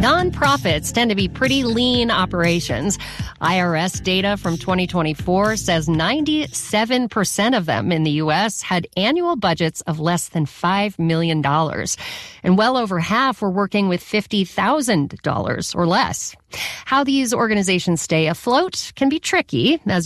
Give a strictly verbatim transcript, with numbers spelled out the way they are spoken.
Nonprofits tend to be pretty lean operations. I R S data from twenty twenty-four says ninety-seven percent of them in the U S had annual budgets of less than five million dollars. And well over half were working with fifty thousand dollars or less. How these organizations stay afloat can be tricky, as